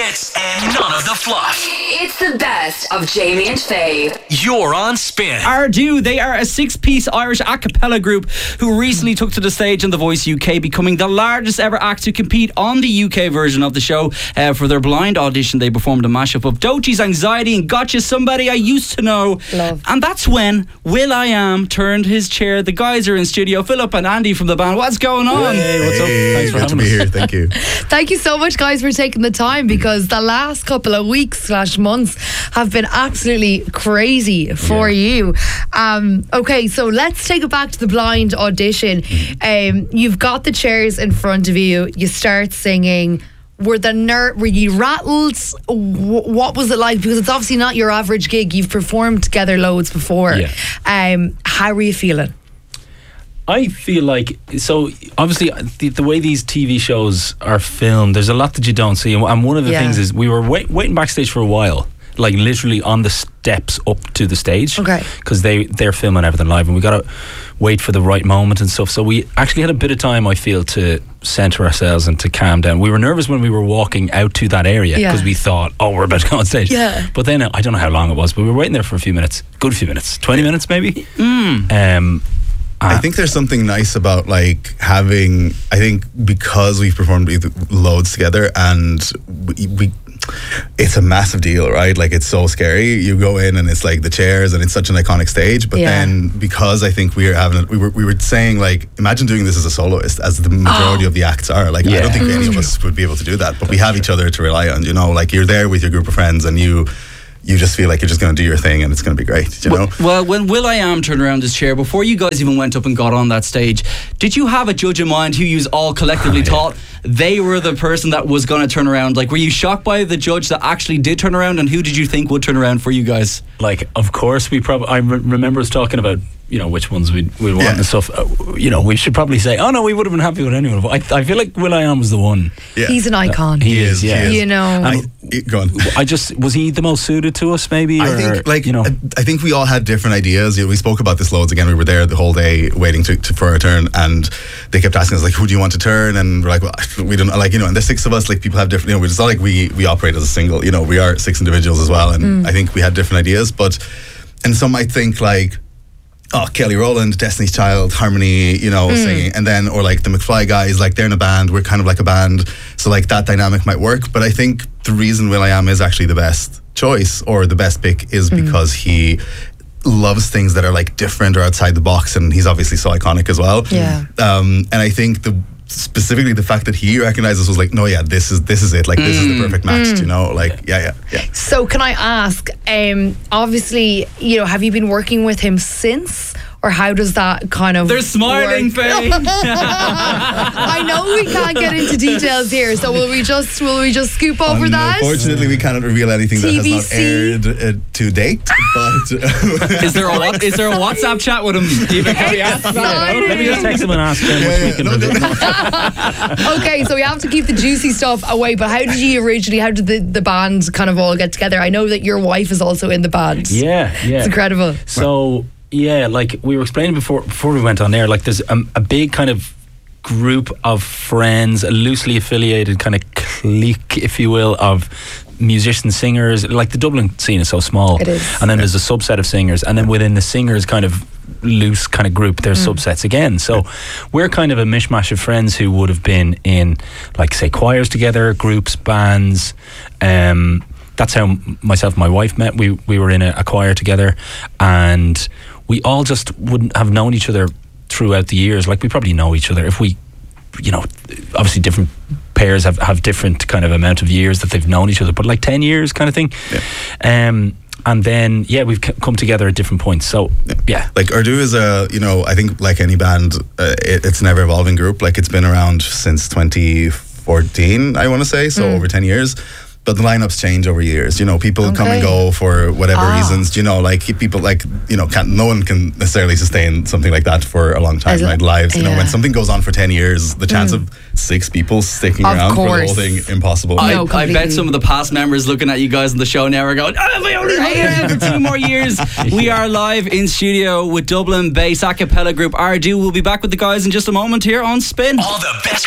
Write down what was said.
hits and none of the fluff. It's the best of Jamie and Faye. You're on Spin. Ardú, they are a 6-piece Irish a cappella group who recently took to the stage in The Voice UK, becoming the largest ever act to compete on the UK version of the show. For their blind audition, they performed a mashup of Doechie's Anxiety and Gotcha, Somebody I Used to Know. Love. And that's when will.i.am turned his chair. The guys are in studio. Philip and Andy from the band. What's going on? Hey, what's up? Thanks for having me us. here. Thank you. Thank you so much, guys, for taking the time, because the last couple of weeks/months have been absolutely crazy for you. Okay, so let's take it back to the blind audition. You've got the chairs in front of you. You start singing. Were you rattled? What was it like? Because it's obviously not your average gig. You've performed together loads before. Yeah. How were you feeling? I feel like, so obviously the way these TV shows are filmed, there's a lot that you don't see, and one of the things is we were waiting backstage for a while, like literally on the steps up to the stage, because they're filming everything live, and we got to wait for the right moment and stuff. So we actually had a bit of time, I feel, to center ourselves and to calm down. We were nervous when we were walking out to that area, because we thought, oh, we're about to go on stage. But then I don't know how long it was, but we were waiting there for a few minutes, good few minutes, 20 minutes maybe. I think there's something nice about like having, I think because we've performed loads together, and we it's a massive deal, right? Like, it's so scary. You go in and it's like the chairs, and it's such an iconic stage. But then, because I think we were saying, like, imagine doing this as a soloist, as the majority of the acts are. Like, I don't think any of us would be able to do that. But we have each other to rely on. You know, like, you're there with your group of friends, and you just feel like you're just going to do your thing and it's going to be great, you know? Well, when will.i.am turned around his chair, before you guys even went up and got on that stage, did you have a judge in mind who you all collectively thought they were the person that was going to turn around? Like, were you shocked by the judge that actually did turn around, and who did you think would turn around for you guys? Like, of course, I remember us talking about, you know, which ones we'd want and stuff. You know, we should probably say, oh no, we would have been happy with anyone. But I feel like will.i.am was the one. He's an icon. He is. You know. Go on. Was he the most suited to us, maybe? I think, like, you know, I think we all had different ideas. You know, we spoke about this loads. Again, we were there the whole day waiting for our turn, and they kept asking us, like, who do you want to turn? And we're like, well, we don't, like, you know, and there's 6 of us. Like, people have different, you know, it's not like we operate as a single, you know, we are 6 individuals as well, and I think we had different ideas. And some might think, like, oh, Kelly Rowland, Destiny's Child, Harmony, you know, singing, and then, or like the McFly guys, like, they're in a band, we're kind of like a band, so like that dynamic might work. But I think the reason will.i.am is actually the best choice, or the best pick, is because he loves things that are like different or outside the box, and he's obviously so iconic as well. And I think specifically the fact that he recognized us was like, no, this is it, like, this is the perfect match, you know, like, yeah. So can I ask, obviously, you know, have you been working with him since, or how does that kind of They're smiling, Faye. I know we can't get into details here, so will we just scoop over that? Unfortunately, we cannot reveal anything that has not aired to date. But is there a WhatsApp chat with him? Let me just text him and ask him which we can reveal. Okay, so we have to keep the juicy stuff away, but how did the band kind of all get together? I know that your wife is also in the band. Yeah. It's incredible. So, yeah, like we were explaining before we went on air, like, there's a big kind of group of friends, a loosely affiliated kind of clique, if you will, of musicians, singers. Like, the Dublin scene is so small. It is. And then there's a subset of singers, and then within the singers kind of loose kind of group, there's subsets again. So we're kind of a mishmash of friends who would have been in, like, say, choirs together, groups, bands. That's how myself and my wife met. We were in a choir together, and we all just wouldn't have known each other throughout the years. Like, we probably know each other if we, you know, obviously different pairs have different kind of amount of years that they've known each other, but like 10 years kind of thing. And then, we've come together at different points. So, Like, Ardú is I think like any band, it's an ever-evolving group. Like, it's been around since 2014, I want to say, so over 10 years. But the lineups change over years. You know, people come and go for whatever reasons. You know, like, people, like, you know, no one can necessarily sustain something like that for a long time, right? Lives. You know, when something goes on for 10 years, the chance of 6 people sticking around for the whole thing, impossible. I bet some of the past members looking at you guys on the show now are going, if I only hang around for 2 more years. We are live in studio with Dublin-based a cappella group Ardú. We'll be back with the guys in just a moment here on Spin. All the best